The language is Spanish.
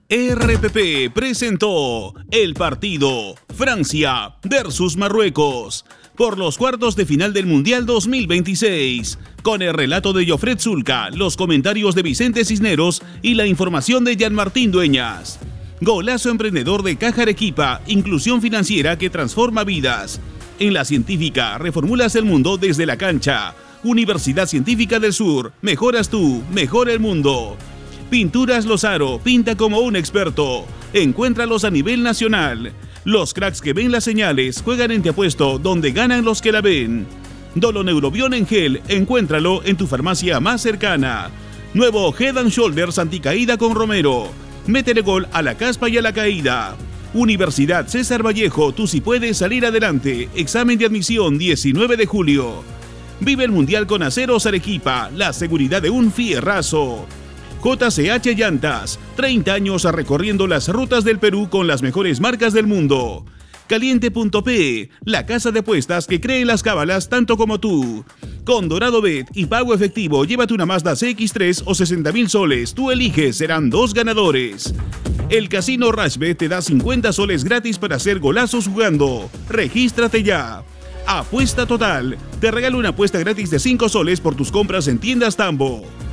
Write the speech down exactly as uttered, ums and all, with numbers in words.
R P P presentó el partido Francia versus Marruecos por los cuartos de final del Mundial dos mil veintiséis, con el relato de Jofred Zulca, los comentarios de Vicente Cisneros y la información de Jean-Martín Dueñas. Golazo emprendedor de Caja Arequipa, inclusión financiera que transforma vidas. En la científica, reformulas el mundo desde la cancha. Universidad Científica del Sur, mejoras tú, mejora el mundo. Pinturas Lozaro, pinta como un experto. Encuéntralos a nivel nacional. Los cracks que ven las señales juegan en Te Apuesto, donde ganan los que la ven. Doloneurobión en gel, encuéntralo en tu farmacia más cercana. Nuevo Head and Shoulders anticaída con Romero. Métele gol a la caspa y a la caída. Universidad César Vallejo, tú sí puedes salir adelante. Examen de admisión diecinueve de julio. Vive el Mundial con Aceros Arequipa, la seguridad de un fierrazo. J C H Llantas, treinta años recorriendo las rutas del Perú con las mejores marcas del mundo. Caliente punto pe, la casa de apuestas que cree en las cábalas tanto como tú. Con Dorado Bet y pago efectivo, llévate una Mazda C X tres o sesenta mil soles. Tú eliges, serán dos ganadores. El Casino Rashbet te da cincuenta soles gratis para hacer golazos jugando. Regístrate ya. Apuesta Total, te regalo una apuesta gratis de cinco soles por tus compras en Tiendas Tambo.